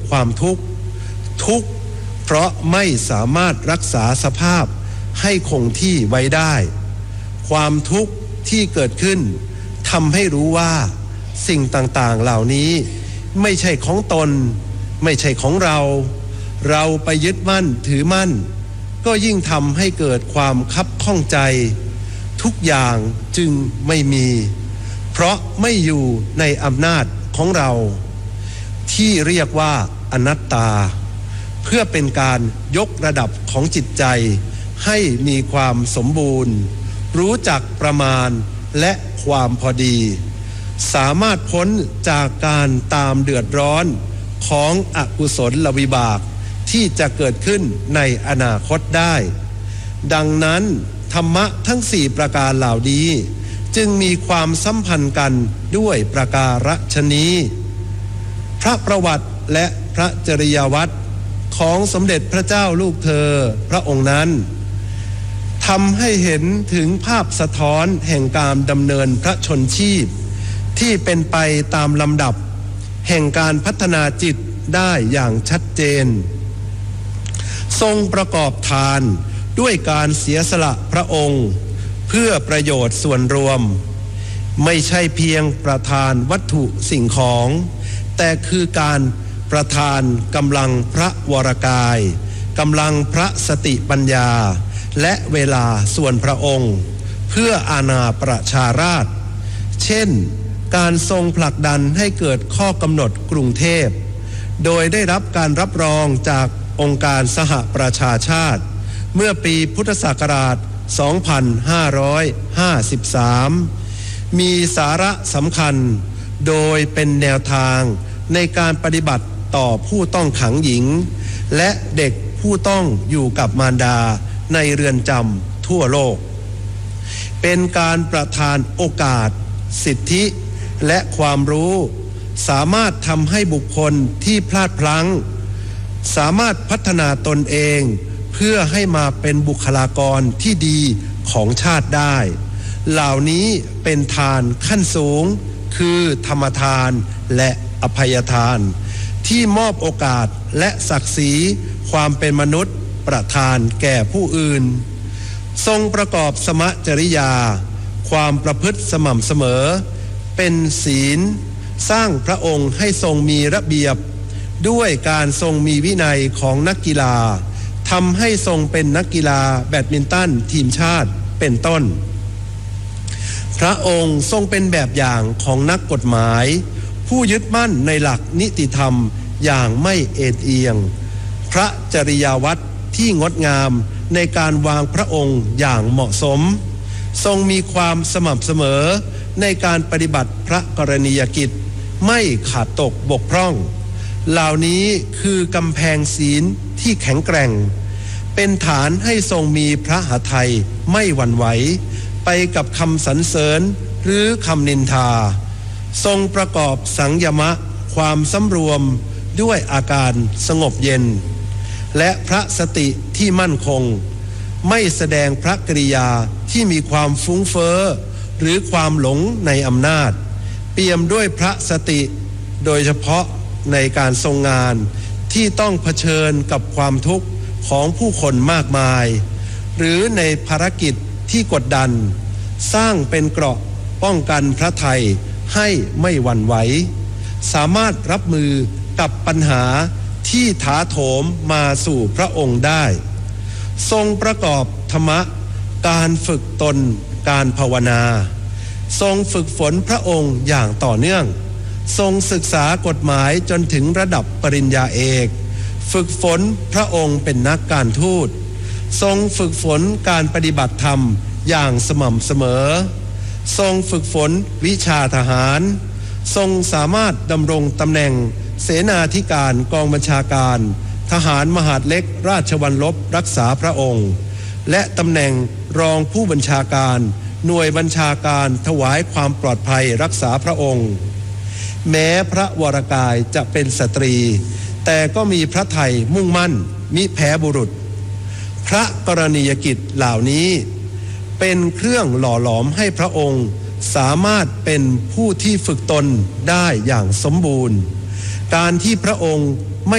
ความทุกข์เพราะไม่สามารถรักษาสภาพให้คงที่ไว้ได้ความทุกข์ที่เกิดขึ้นทำให้รู้ว่าสิ่งต่างๆเหล่านี้ไม่ใช่ของตนไม่ใช่ของเราไปยึดมั่นถือมั่นก็ยิ่งทำให้เกิดความคับข้องใจทุกอย่างจึงไม่มีเพราะไม่อยู่ในอำนาจของเราที่เรียกว่าอนัตตาเพื่อเป็นการยกระดับของจิตใจให้มีความสมบูรณ์รู้จักประมาณและความพอดีสามารถพ้นจากการตามเดือดร้อนของอกุศลวิบากที่จะเกิดขึ้นในอนาคตได้ดังนั้นธรรมะทั้ง4ประการเหล่านี้จึงมีความสัมพันธ์กันด้วยประการฉนี้พระประวัติและพระจริยวัตรของสมเด็จพระเจ้าลูกเธอพระองค์นั้นทำให้เห็นถึงภาพสะท้อนแห่งการดำเนินพระชนชีพที่เป็นไปตามลำดับแห่งการพัฒนาจิตได้อย่างชัดเจนทรงประกอบทานด้วยการเสียสละพระองค์เพื่อประโยชน์ส่วนรวมไม่ใช่เพียงประทานวัตถุสิ่งของแต่คือการประทานกำลังพระวรกายกำลังพระสติปัญญาและเวลาส่วนพระองค์เพื่ออาณาประชาราษฎร์เช่นการทรงผลักดันให้เกิดข้อกำหนดกรุงเทพโดยได้รับการรับรองจากองค์การสหประชาชาติเมื่อปีพุทธศักราช 2553 มีสาระสำคัญโดยเป็นแนวทางในการปฏิบัติต่อผู้ต้องขังหญิงและเด็กผู้ต้องอยู่กับมารดาในเรือนจำทั่วโลกเป็นการประทานโอกาสสิทธิและความรู้สามารถทำให้บุคคลที่พลาดพลั้งสามารถพัฒนาตนเองเพื่อให้มาเป็นบุคลากรที่ดีของชาติได้เหล่านี้เป็นทานขั้นสูงคือธรรมทานและอภัยทานที่มอบโอกาสและศักดิ์ศรีความเป็นมนุษย์ประทานแก่ผู้อื่นทรงประกอบสมจริยาความประพฤติสม่ำเสมอเป็นศีลสร้างพระองค์ให้ทรงมีระเบียบด้วยการทรงมีวินัยของนักกีฬาทำให้ทรงเป็นนักกีฬาแบดมินตันทีมชาติเป็นต้นพระองค์ทรงเป็นแบบอย่างของนักกฎหมายผู้ยึดมั่นในหลักนิติธรรมอย่างไม่เอ็นเอียงพระจริยวัตรที่งดงามในการวางพระองค์อย่างเหมาะสมทรงมีความสม่ำเสมอในการปฏิบัติพระกรณียกิจไม่ขาดตกบกพร่องเหล่านี้คือกำแพงศีลที่แข็งแกร่งเป็นฐานให้ทรงมีพระหฤทัยไม่หวั่นไหวไปกับคำสรรเสริญหรือคำนินทาทรงประกอบสังยมะความสำรวมด้วยอาการสงบเย็นและพระสติที่มั่นคงไม่แสดงพระกริยาที่มีความฟุ้งเฟ้อหรือความหลงในอำนาจเปี่ยมด้วยพระสติโดยเฉพาะในการทรงงานที่ต้องเผชิญกับความทุกข์ของผู้คนมากมายหรือในภารกิจที่กดดันสร้างเป็นเกราะป้องกันพระทัยให้ไม่หวั่นไหวสามารถรับมือกับปัญหาที่ถาโถมมาสู่พระองค์ได้ทรงประกอบธรรมะการฝึกตนการภาวนาทรงฝึกฝนพระองค์อย่างต่อเนื่องทรงศึกษากฎหมายจนถึงระดับปริญญาเอกฝึกฝนพระองค์เป็นนักการทูตทรงฝึกฝนการปฏิบัติธรรมอย่างสม่ำเสมอทรงฝึกฝนวิชาทหารทรงสามารถดำรงตำแหน่งเสนาธิการกองบัญชาการทหารมหาดเล็กราชวัลลบรักษาพระองค์และตำแหน่งรองผู้บัญชาการหน่วยบัญชาการถวายความปลอดภัยรักษาพระองค์แม้พระวรกายจะเป็นสตรีแต่ก็มีพระทัยมุ่งมั่นมิแพ้บุรุษพระกรณียกิจเหล่านี้เป็นเครื่องหล่อหลอมให้พระองค์สามารถเป็นผู้ที่ฝึกตนได้อย่างสมบูรณ์การที่พระองค์